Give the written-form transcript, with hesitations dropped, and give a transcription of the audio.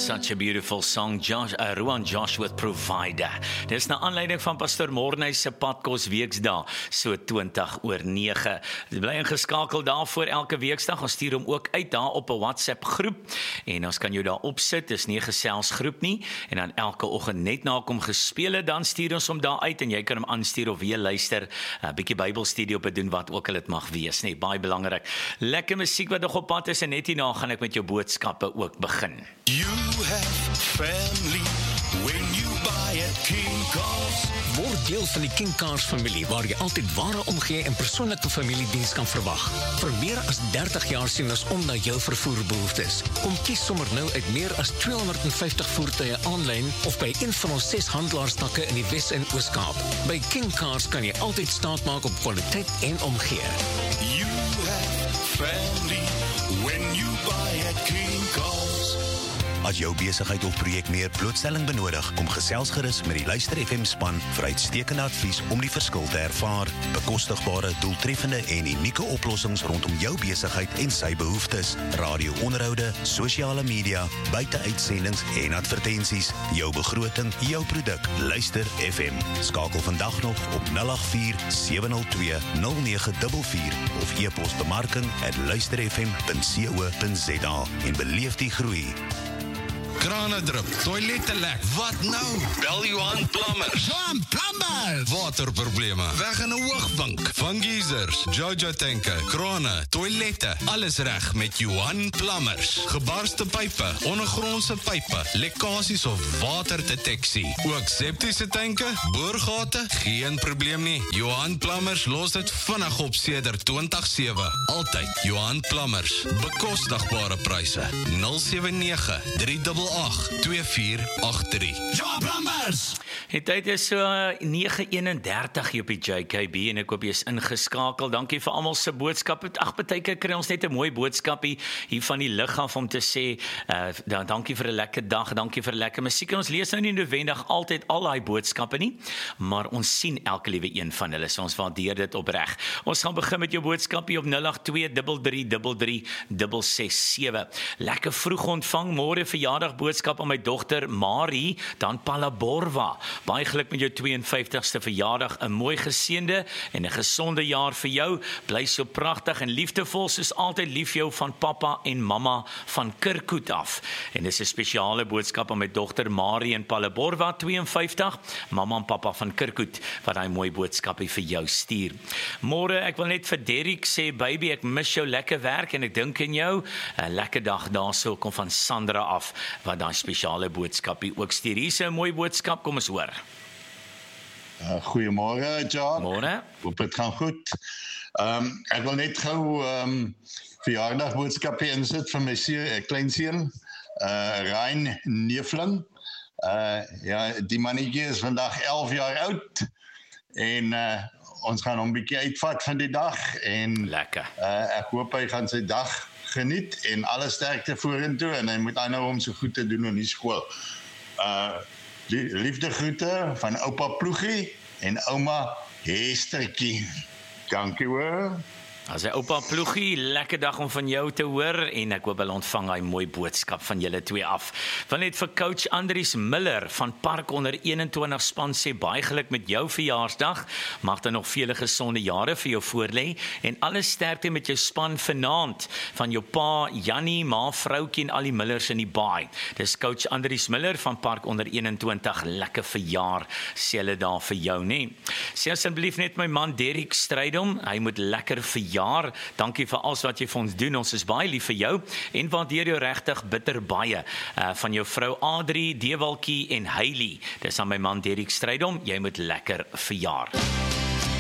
Such a beautiful song, Rowan Josh with Provider. Dis na aanleiding van Pastor Morney se padkos weksdag, so 20:09. Bly ingeskakel daarvoor elke weksdag. Ons stuur hom ook uit daar op 'n WhatsApp groep en ons kan jou daar opsit. Dis nie 'n geselsgroep nie en dan elke oggend net na kom gespeel het, dan stuur ons hom daar uit en jy kan hom aanstuur of weer luister, 'n bietjie Bybelstudie op doen wat ook al dit mag wees, nee, baie belangrik. Lekker musiek wat nog op pad is en net hierna gaan ek met jou boodskappe ook begin. You have family when you buy at King Cars. Word deel van die King Cars familie waar jy altyd ware omgee en persoonlike familiediens kan verwag. Vir meer as 30 jaar sien ons om na jou vervoerbehoeftes. Kom kies sommer nou uit meer as 250 voertuie aanlyn of by een van ons 6 handelaarstakke in die Wes- en Oos-Kaap. By King Cars kan jy altyd staat maak op kwaliteit en omgee. You have family when you buy at King Cars. As jou besigheid of projek meer blootstelling benodig, kom gesels gerus met die Luister FM span vir uitstekende advies om die verskil te ervaar. Bekostigbare, doeltreffende en unieke oplossings rondom jou besigheid en sy behoeftes. Radio-onderhoude, sosiale media, buiteuitsendings en advertensies. Jou begroting, jou produk. Luister FM. Skakel vandag nog op 084-702-0944 of e-pos bemarking@luisterfm.co.za en beleef die groei. Krane drup, toilette lek. Wat nou? Bel Johan Plumbers. Johan Plumbers! Waterprobleme, weg in 'n hoogbank, van geysers, Jojo tanke, krane, toilette, alles reg met Johan Plumbers. Gebarste pype, ondergrondse pype, lekkasies of waterdeteksie. Ook septiese tanke, boorgate, geen probleem nie. Johan Plumbers los dit vinnig op sedert 2007. Altyd Johan Plumbers. Bekostigbare pryse. 079-388-2483. Johan Plumbers! Die tyd is so 9:31 hier op die JKB en ek hoop jy is ingeskakel. Dankie vir almal se boodskappe. Baie keer kry ons net 'n mooi boodskapie hier van die lig af om te sê, dankie vir 'n lekker dag, dankie vir lekker musiek. En ons lees nou nie noodwendig altyd al daai boodskappe nie, maar ons sien elke liewe een van hulle, so ons waardeer dit opreg. Ons gaan begin met jou boodskapie op 082-33-33667. Lekker vroeg ontvang, môre verjaardag boodskap aan my dogter Marie, dan Palaborwa. Baie geluk met jou 52ste verjaardag, 'n mooi geseënde en 'n gesonde jaar vir jou. Bly so pragtig en liefdevol soos altyd, lief jou van pappa en mamma van Kirkhoed af. En dis 'n spesiale boodskap aan my dogter Marie in Palaborwa 52, mamma en pappa van Kirkhoed wat daai mooi boodskapie vir jou stuur. Môre, ek wil net vir Derrick sê, baby, ek mis jou lekker werk en ek dink aan jou. 'n Lekker dag daarso kom van Sandra af wat daai spesiale boodskapie ook stuur. Hier's 'n mooi boodskap, kom ons hoor. Goeiemôre, John. Môre. Hoop dit gaan goed. Ek wil net gou verjaardag boodskappe insit vir my kleinseun, Ryan Neefling. Ja, die mannetjie is vandag 11 jaar oud en ons gaan hom 'n bietjie uitvat van die dag en Lekker. Ek hoop hy gaan sy dag geniet en alle sterkte vorentoe en hy moet aanhou om so goed te doen in die skool. Liefde groete van oupa Ploegie en ouma Hestertjie. Dankie hoor. As hy oupa Ploegie, lekker dag om van jou te hoor en ek hoop hulle ontvang hy mooi boodskap van julle twee af. Wil net vir coach Andries Miller van Park onder 21 span sê baie geluk met jou verjaarsdag. Mag daar nog vele gesonde jare vir jou voorlê en alle sterkte met jou span vanaand van jou pa Jannie, ma, vroutjie en al die Millers in die baai. Dis coach Andries Miller van Park onder 21. Lekker verjaar sê hulle daar vir jou, nee. Sê asseblief net my man Derrick Strydom, hy moet lekker verjaar. Dankie vir alles wat jy vir ons doen. Ons is baie lief vir jou en waardeer jou regtig bitter baie. Van jou vrou Adrie, Dewalkie en Hailey. Dis aan my man Derrick Strydom. Jy moet lekker verjaar.